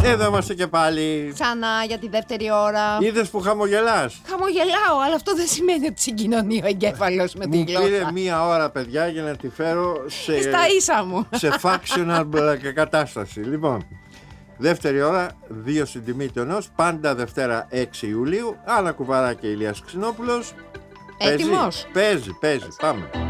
Εδώ είμαστε και πάλι. Ξανά για τη δεύτερη ώρα. Είδες που χαμογελάς? Χαμογελάω, αλλά αυτό δεν σημαίνει ότι συγκοινωνεί ο εγκέφαλος με τη γλώσσα. Μου πήρε μία ώρα, παιδιά, για να τη φέρω στα ίσα μου. σε functional κατάσταση. Λοιπόν, δεύτερη ώρα, 2 στην τιμή του ενός, πάντα Δευτέρα 6 Ιουλίου. Άννα Κουβαρά και Ηλίας Ξινόπουλος. Έτοιμος? Παίζει, πάμε.